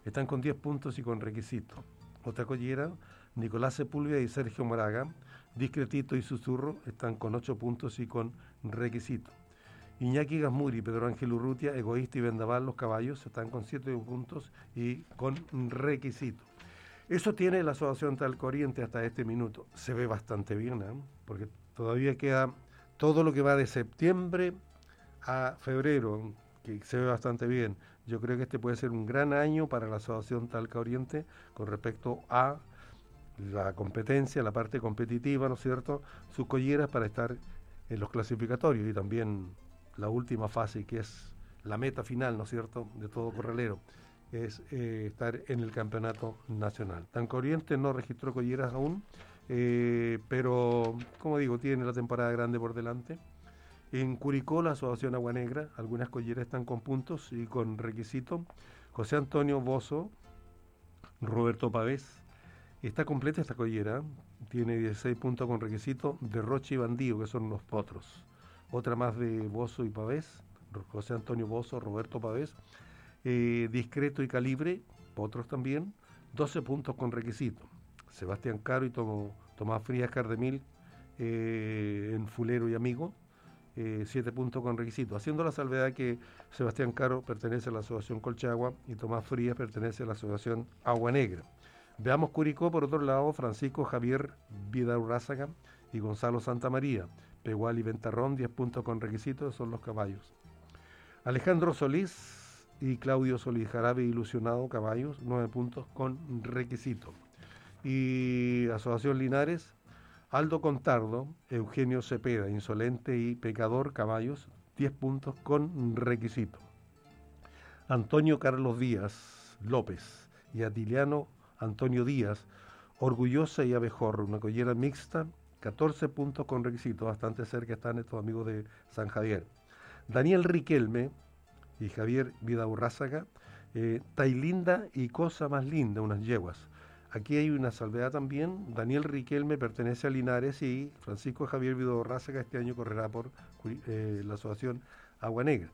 están con 10 puntos y con requisito. Otra collera, Nicolás Sepúlveda y Sergio Moraga, Discretito y Susurro, están con 8 puntos y con requisito. Iñaki Gasmuri, Pedro Ángel Urrutia, Egoísta y Vendaval, los caballos, están con 7 puntos y con requisito. Eso tiene la Asociación Talca Oriente hasta este minuto. Se ve bastante bien, porque todavía queda todo lo que va de septiembre a febrero, que se ve bastante bien. Yo creo que este puede ser un gran año para la Asociación Talca Oriente con respecto a la competencia, la parte competitiva, ¿no es cierto? Sus colleras para estar en los clasificatorios y también la última fase, que es la meta final, ¿no es cierto?, de todo corralero, es estar en el campeonato nacional. Talca Oriente no registró colleras aún, pero, como digo, tiene la temporada grande por delante. En Curicó, la Asociación Agua Negra, algunas colleras están con puntos y con requisito. José Antonio Bozo, Roberto Pavés, está completa esta collera, tiene 16 puntos con requisito, de Roche y Bandío, que son los potros. Otra más de Bozo y Pavés, José Antonio Bozo, Roberto Pavés. Discreto y Calibre, potros también, 12 puntos con requisito. Sebastián Caro y Tomás Frías Cardemil en Fulero y Amigo, 7 puntos con requisito, haciendo la salvedad que Sebastián Caro pertenece a la Asociación Colchagua y Tomás Frías pertenece a la Asociación Agua Negra. Veamos Curicó, por otro lado, Francisco Javier Vidaurrázaga y Gonzalo Santamaría, Pegual y Ventarrón, 10 puntos con requisito, son los caballos. Alejandro Solís y Claudio Solís Jarabe Ilusionado, caballos, 9 puntos con requisito. Y Asociación Linares, Aldo Contardo, Eugenio Cepeda, Insolente y Pecador, caballos, 10 puntos con requisito. Antonio Carlos Díaz López y Atiliano Antonio Díaz, Orgullosa y Abejorro, una collera mixta, 14 puntos con requisito, bastante cerca están estos amigos de San Javier. Daniel Riquelme y Javier Vidaurrázaga, Tailinda y Cosa Más Linda, unas yeguas. Aquí hay una salvedad también. Daniel Riquelme pertenece a Linares y Francisco Javier Vidaurrázaga este año correrá por la Asociación Agua Negra.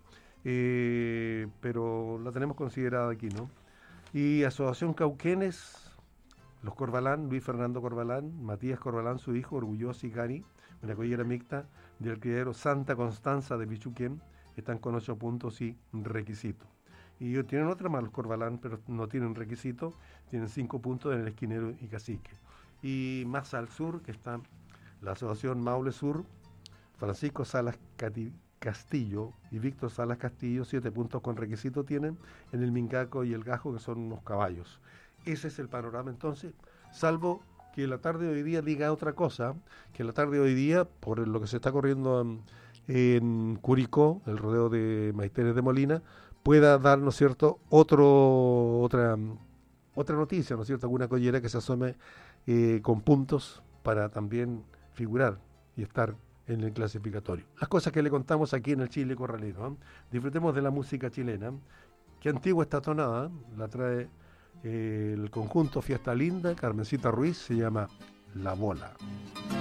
Pero la tenemos considerada aquí, ¿no? Y Asociación Cauquenes, los Corbalán, Luis Fernando Corbalán, Matías Corbalán, su hijo, Orgulloso y Gani, una collera mixta del criadero Santa Constanza de Pichuquén, están con 8 puntos y requisito. Y ellos tienen otra más, los Corbalán, pero no tienen requisito, tienen 5 puntos en el Esquinero y Cacique. Y más al sur, que está la Asociación Maule Sur, Francisco Salas Castillo y Víctor Salas Castillo, 7 puntos con requisito tienen en el Mingaco y el Gajo, que son unos caballos. Ese es el panorama entonces, salvo que la tarde de hoy día diga otra cosa, que la tarde de hoy día, por lo que se está corriendo en Curicó, el rodeo de Maitenes de Molina, pueda dar, ¿no es cierto?, otra noticia, ¿no es cierto?, alguna collera que se asome con puntos para también figurar y estar en el clasificatorio. Las cosas que le contamos aquí en el Chile Corralero, ¿eh? Disfrutemos de la música chilena, que antigua está tonada, la trae el conjunto Fiesta Linda, Carmencita Ruiz, se llama La Bola.